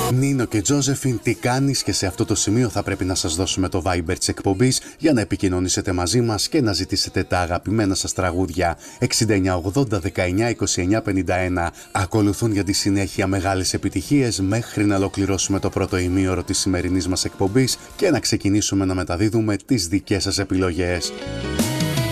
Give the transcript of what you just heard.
Νίνο και Τζόζεφιν, τι κάνεις? Και σε αυτό το σημείο θα πρέπει να σας δώσουμε το Viber της εκπομπής για να επικοινωνήσετε μαζί μας και να ζητήσετε τα αγαπημένα σας τραγούδια. 6980-1929-51. Ακολουθούν για τη συνέχεια μεγάλες επιτυχίες μέχρι να ολοκληρώσουμε το πρώτο ημίωρο της σημερινής μας εκπομπής και να ξεκινήσουμε να μεταδίδουμε τις δικές σας επιλογές.